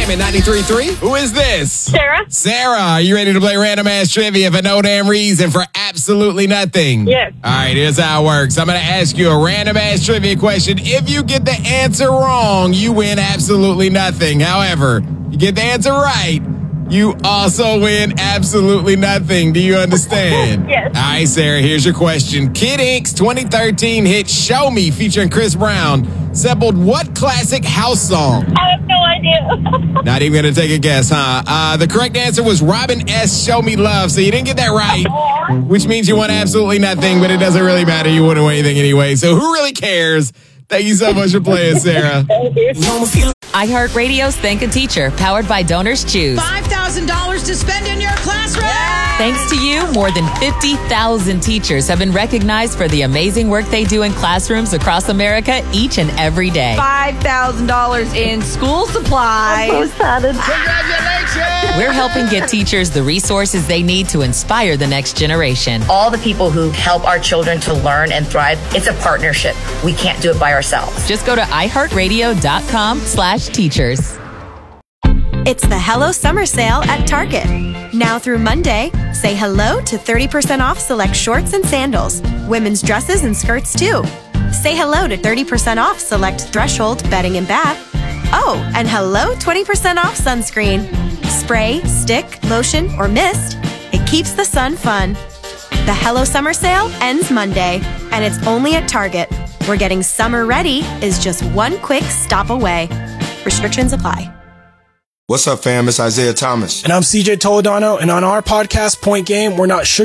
Jam at 93.3. Who is this? Sarah? Sarah, are you ready to play Random Ass Trivia for no damn reason for absolutely nothing? Yes. All right, here's how it works. I'm going to ask you a random ass trivia question. If you get the answer wrong, you win absolutely nothing. However, you get the answer right, you also win absolutely nothing. Do you understand? Yes. All right, Sarah, here's your question. Kid Ink's 2013 hit Show Me featuring Chris Brown sampled what classic house song? I have no idea. Not even going to take a guess, huh? The correct answer was Robin S. Show Me Love, so you didn't get that right, which means you won absolutely nothing, but it doesn't really matter. You wouldn't win anything anyway, so who really cares? Thank you so much for playing, Sarah. Thank you. iHeartRadio's Thank a Teacher, powered by Donors Choose. $5,000 to spend in your classroom. Thanks to you, more than 50,000 teachers have been recognized for the amazing work they do in classrooms across America each and every day. $5,000 in school supplies. I'm so excited. Congratulations! We're helping get teachers the resources they need to inspire the next generation. All the people who help our children to learn and thrive, it's a partnership. We can't do it by ourselves. Just go to iHeartRadio.com/teachers. It's the Hello Summer Sale at Target. Now through Monday, say hello to 30% off select shorts and sandals, women's dresses and skirts too. Say hello to 30% off select Threshold bedding and bath. Oh, and hello 20% off sunscreen. Spray, stick, lotion, or mist. It keeps the sun fun. The Hello Summer Sale ends Monday, and it's only at Target, where getting summer ready is just one quick stop away. Restrictions apply. What's up, fam? It's Isaiah Thomas. And I'm CJ Toledano, and on our podcast, Point Game, we're not